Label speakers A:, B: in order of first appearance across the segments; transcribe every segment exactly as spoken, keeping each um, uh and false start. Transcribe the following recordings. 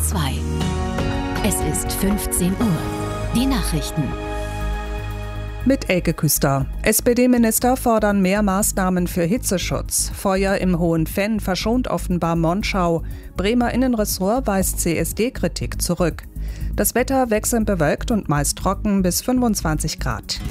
A: zwei. Es ist fünfzehn Uhr. Die Nachrichten.
B: Mit Elke Küster. S P D-Minister fordern mehr Maßnahmen für Hitzeschutz. Feuer im Hohenfenn verschont offenbar Monschau. Bremer Innenressort weist C S D-Kritik zurück. Das Wetter wechselnd bewölkt und meist trocken bis fünfundzwanzig Grad.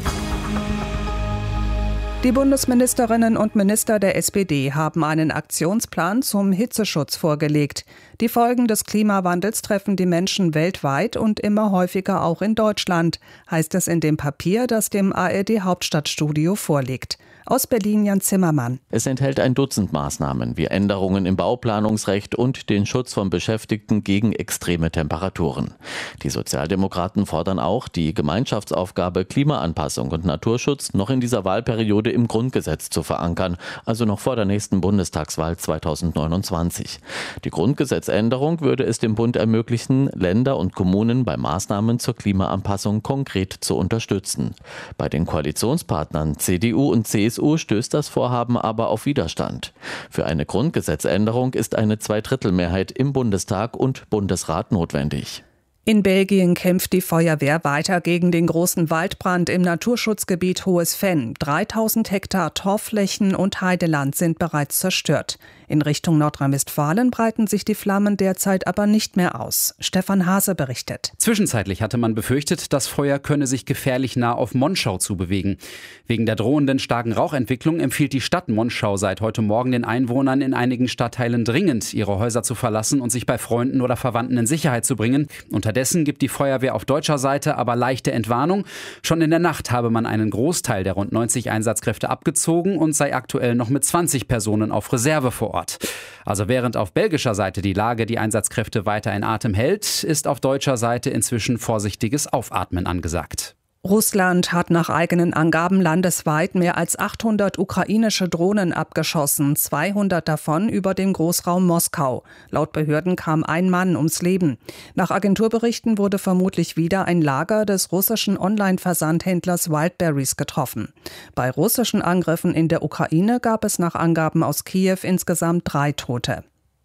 B: Die Bundesministerinnen und Minister der S P D haben einen Aktionsplan zum Hitzeschutz vorgelegt. Die Folgen des Klimawandels treffen die Menschen weltweit und immer häufiger auch in Deutschland, heißt es in dem Papier, das dem A R D-Hauptstadtstudio vorliegt. Aus Berlin Jan Zimmermann.
C: Es enthält ein Dutzend Maßnahmen wie Änderungen im Bauplanungsrecht und den Schutz von Beschäftigten gegen extreme Temperaturen. Die Sozialdemokraten fordern auch, die Gemeinschaftsaufgabe Klimaanpassung und Naturschutz noch in dieser Wahlperiode im Grundgesetz zu verankern, also noch vor der nächsten Bundestagswahl zweitausendneunundzwanzig. Die Grundgesetzänderung würde es dem Bund ermöglichen, Länder und Kommunen bei Maßnahmen zur Klimaanpassung konkret zu unterstützen. Bei den Koalitionspartnern C D U und C S U stößt das Vorhaben aber auf Widerstand. Für eine Grundgesetzänderung ist eine Zweidrittelmehrheit im Bundestag und Bundesrat notwendig.
B: In Belgien kämpft die Feuerwehr weiter gegen den großen Waldbrand im Naturschutzgebiet Hohes Venn. dreitausend Hektar Torfflächen und Heideland sind bereits zerstört. In Richtung Nordrhein-Westfalen breiten sich die Flammen derzeit aber nicht mehr aus. Stefan Hase berichtet.
D: Zwischenzeitlich hatte man befürchtet, das Feuer könne sich gefährlich nah auf Monschau zubewegen. Wegen der drohenden starken Rauchentwicklung empfiehlt die Stadt Monschau seit heute Morgen den Einwohnern in einigen Stadtteilen dringend, ihre Häuser zu verlassen und sich bei Freunden oder Verwandten in Sicherheit zu bringen. Unterdessen gibt die Feuerwehr auf deutscher Seite aber leichte Entwarnung. Schon in der Nacht habe man einen Großteil der rund neunzig Einsatzkräfte abgezogen und sei aktuell noch mit zwanzig Personen auf Reserve vor Ort. Also während auf belgischer Seite die Lage die Einsatzkräfte weiter in Atem hält, ist auf deutscher Seite inzwischen vorsichtiges Aufatmen angesagt.
B: Russland hat nach eigenen Angaben landesweit mehr als achthundert ukrainische Drohnen abgeschossen, zweihundert davon über dem Großraum Moskau. Laut Behörden kam ein Mann ums Leben. Nach Agenturberichten wurde vermutlich wieder ein Lager des russischen Online-Versandhändlers Wildberries getroffen. Bei russischen Angriffen in der Ukraine gab es nach Angaben aus Kiew insgesamt drei Tote.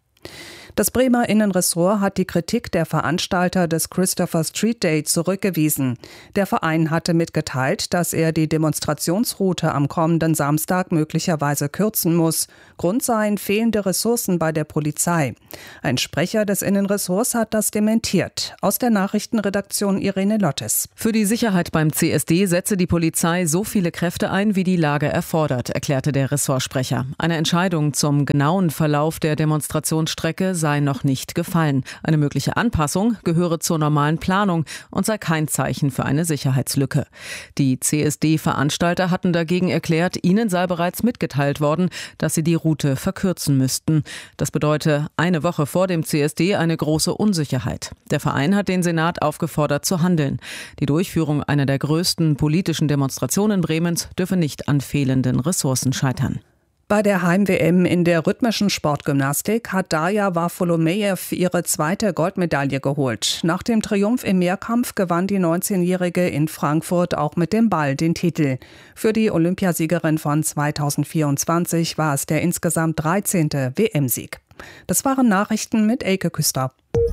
B: Das Bremer Innenressort hat die Kritik der Veranstalter des Christopher Street Day zurückgewiesen. Der Verein hatte mitgeteilt, dass er die Demonstrationsroute am kommenden Samstag möglicherweise kürzen muss. Grund seien fehlende Ressourcen bei der Polizei. Ein Sprecher des Innenressorts hat das dementiert. Aus der Nachrichtenredaktion Irene Lottes.
E: Für die Sicherheit beim C S D setze die Polizei so viele Kräfte ein, wie die Lage erfordert, erklärte der Ressortsprecher. Eine Entscheidung zum genauen Verlauf der Demonstrationsstrecke sei noch nicht gefallen. Eine mögliche Anpassung gehöre zur normalen Planung und sei kein Zeichen für eine Sicherheitslücke. Die C S D-Veranstalter hatten dagegen erklärt, ihnen sei bereits mitgeteilt worden, dass sie die Route verkürzen müssten. Das bedeute eine Woche vor dem C S D eine große Unsicherheit. Der Verein hat den Senat aufgefordert zu handeln. Die Durchführung einer der größten politischen Demonstrationen Bremens dürfe nicht an fehlenden Ressourcen scheitern.
B: Bei der Heim-W M in der rhythmischen Sportgymnastik hat Darja Wafolomejew ihre zweite Goldmedaille geholt. Nach dem Triumph im Mehrkampf gewann die neunzehnjährige in Frankfurt auch mit dem Ball den Titel. Für die Olympiasiegerin von zweitausendvierundzwanzig war es der insgesamt dreizehnte W M-Sieg. Das waren Nachrichten mit Elke Küster.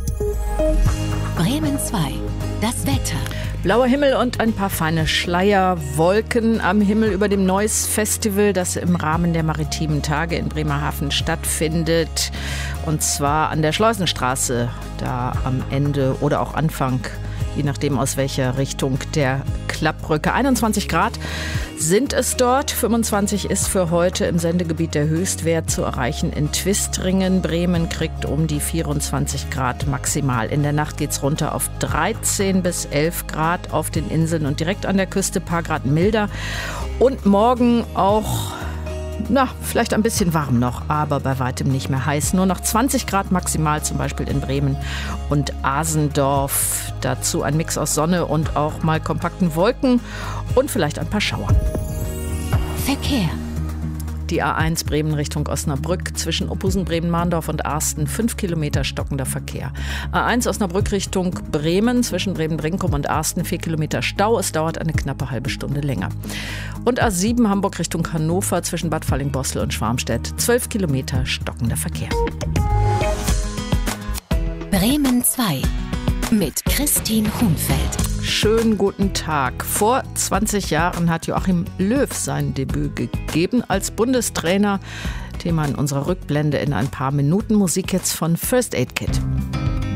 A: Bremen zwei. Das Wetter.
F: Blauer Himmel und ein paar feine Schleierwolken am Himmel über dem Neuss Festival, das im Rahmen der Maritimen Tage in Bremerhaven stattfindet. Und zwar an der Schleusenstraße, da am Ende oder auch Anfang, je nachdem aus welcher Richtung der Klappbrücke. einundzwanzig Grad sind es dort. fünfundzwanzig ist für heute im Sendegebiet der Höchstwert zu erreichen in Twistringen. Bremen kriegt um die vierundzwanzig Grad maximal. In der Nacht geht's runter auf dreizehn bis elf Grad auf den Inseln und direkt an der Küste ein paar Grad milder. Und morgen auch, na, vielleicht ein bisschen warm noch, aber bei weitem nicht mehr heiß. Nur noch zwanzig Grad maximal, zum Beispiel in Bremen und Asendorf. Dazu ein Mix aus Sonne und auch mal kompakten Wolken und vielleicht ein paar Schauer.
A: Verkehr.
F: Die A eins Bremen Richtung Osnabrück zwischen Oppusen, Bremen-Mahndorf und Arsten. Fünf Kilometer stockender Verkehr. A eins Osnabrück Richtung Bremen zwischen Bremen-Brinkum und Arsten. Vier Kilometer Stau. Es dauert eine knappe halbe Stunde länger. Und A sieben Hamburg Richtung Hannover zwischen Bad Falling-Bossel und Schwarmstedt. Zwölf Kilometer stockender Verkehr.
A: Bremen zwei mit Christine Hunfeld.
F: Schönen guten Tag. Vor zwanzig Jahren hat Joachim Löw sein Debüt gegeben als Bundestrainer. Thema in unserer Rückblende in ein paar Minuten. Musik jetzt von First Aid Kit.